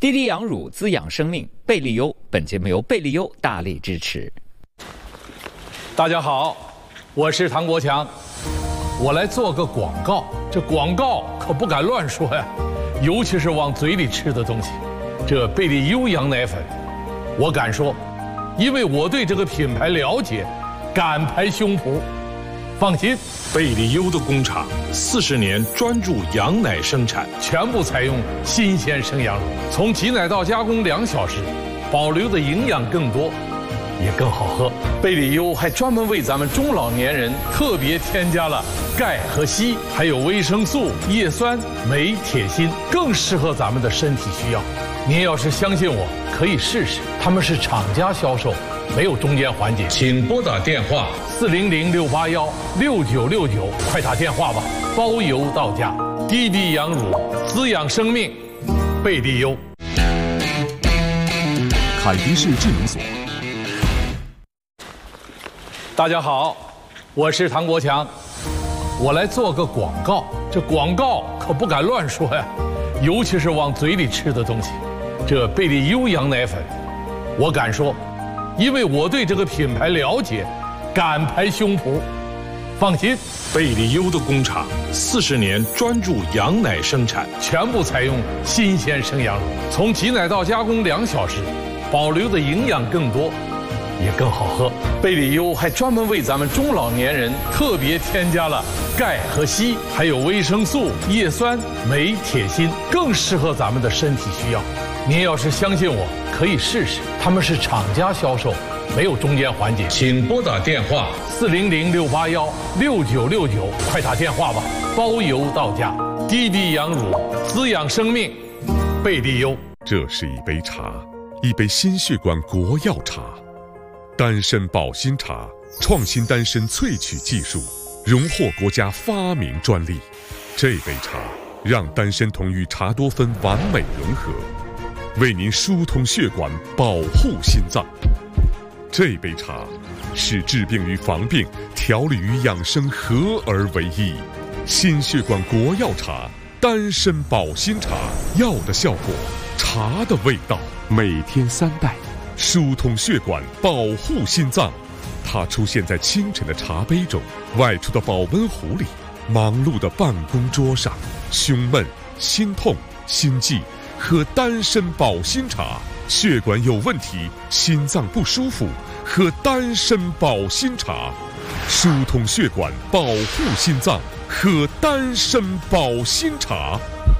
滴滴羊乳滋养生命，贝利优。本节目由贝利优大力支持。 大家好，我是唐国强，我来做个广告。这广告可不敢乱说呀，尤其是往嘴里吃的东西。这贝利优羊奶粉，我敢说，因为我对这个品牌了解，敢拍胸脯。放心， 贝利优的工厂40年专注羊奶生产， 全部采用新鲜生羊乳，从挤奶到加工2小时，保留的营养更多，也更好喝。贝利优还专门为咱们中老年人特别添加了钙和硒，还有维生素、叶酸、镁、铁、锌，更适合咱们的身体需要。您要是相信我，可以试试，他们是厂家销售，没有中间环节。 请拨打电话 400-681-6969，快打电话吧，包邮到家。滴滴羊乳滋养生命，贝利优。 凯迪士智能锁。 大家好，我是唐国强，我来做个广告。这广告可不敢乱说呀，尤其是往嘴里吃的东西。这贝利优羊奶粉，我敢说，因为我对这个品牌了解，敢拍胸脯。放心， 贝利优的工厂40年专注羊奶生产， 全部采用新鲜生羊乳，从挤奶到加工2小时，保留的营养更多，也更好喝。贝利优还专门为咱们中老年人特别添加了钙和硒，还有维生素、叶酸、镁、铁、锌，更适合咱们的身体需要。您要是相信我，可以试试，他们是厂家销售，没有中间环节。 请拨打电话 400-681-6969，快打电话吧，包邮到家。滴滴羊乳滋养生命，贝利优。 这是一杯茶，一杯心血管国药茶，丹参保心茶，创新丹参萃取技术，荣获国家发明专利。这杯茶让丹参酮与茶多酚完美融合，为您疏通血管，保护心脏。这杯茶使治病与防病、调理与养生合而为一。心血管国药茶，丹参保心茶，药的效果，茶的味道，每天3袋，疏通血管，保护心脏。它出现在清晨的茶杯中，外出的保温壶里，忙碌的办公桌上。胸闷、心痛、心悸，喝丹参保心茶；血管有问题，心脏不舒服，喝丹参保心茶。疏通血管，保护心脏，喝丹参保心茶。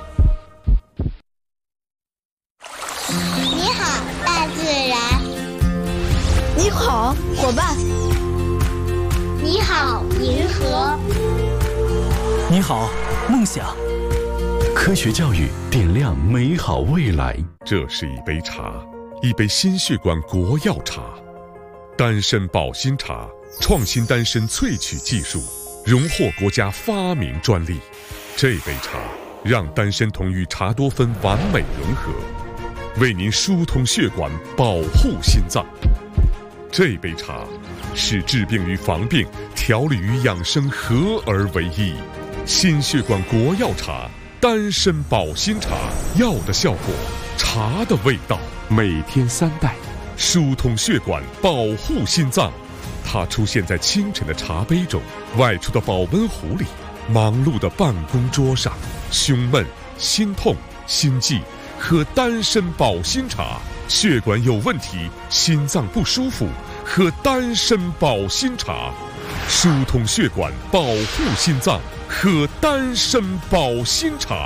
你好，大自然。 你好，伙伴。 你好，银河。 你好，梦想。科学教育点亮美好未来。 这是一杯茶，一杯心血管国药茶，丹参保心茶，创新丹参萃取技术，荣获国家发明专利。这杯茶让丹参酮与茶多酚完美融合，为您疏通血管，保护心脏。这杯茶使治病与防病、调理与养生合而为一。心血管国药茶，丹参保心茶，药的效果，茶的味道，每天3袋，疏通血管，保护心脏。它出现在清晨的茶杯中，外出的保温壶里，忙碌的办公桌上。胸闷、心痛、心悸，喝丹参保心茶；血管有问题，心脏不舒服，喝丹参保心茶。疏通血管，保护心脏，喝丹参保心茶。